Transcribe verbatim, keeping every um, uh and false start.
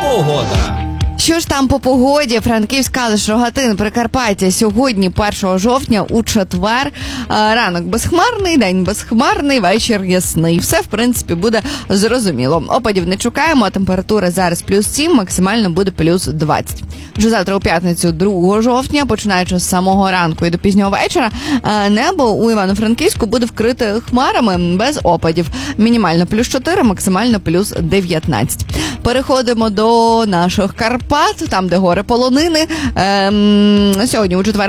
Погода. Що ж там по погоді? Франківськ, Калуш, Рогатин, Прикарпаття. Сьогодні, першого жовтня, у четвер. Ранок безхмарний, день безхмарний, вечір ясний. Все, в принципі, буде зрозуміло. Опадів не чекаємо, температура зараз плюс сім, максимально буде плюс двадцять. Вже завтра у п'ятницю, другого жовтня, починаючи з самого ранку і до пізнього вечора, небо у Івано-Франківську буде вкрите хмарами без опадів. Мінімально плюс чотири, максимально плюс дев'ятнадцять. Переходимо до наших Карпат, там, де гори полонини. Ем, сьогодні у четвер